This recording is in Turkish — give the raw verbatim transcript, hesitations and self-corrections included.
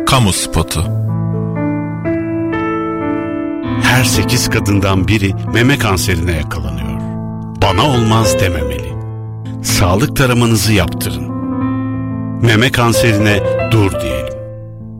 Kamu spotu. Her sekiz kadından biri meme kanserine yakalanıyor. Bana olmaz dememeli. Sağlık taramanızı yaptırın. Meme kanserine dur diyelim.